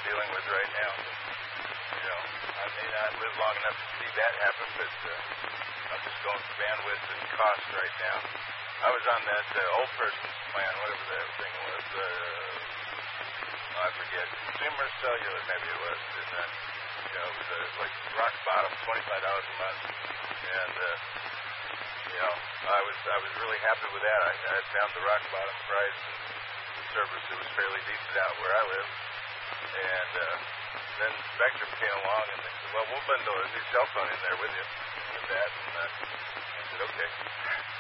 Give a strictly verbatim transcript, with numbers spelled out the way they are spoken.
dealing with right now. You know, I may not live long enough to see that happen, but uh, I'm just going for bandwidth and cost right now. I was on that uh, old person's plan, whatever that thing was. Uh, oh, I forget. Consumer Cellular, maybe it was. And, uh, you know, it was uh, like rock bottom, twenty-five dollars a month. And, uh, you know, I was I was really happy with that. I, I found the rock bottom price and the service that was fairly decent out where I live. And uh, then Spectrum came along and they said, well, we'll bundle a new cell phone in there with you. And that, and uh, I said, okay.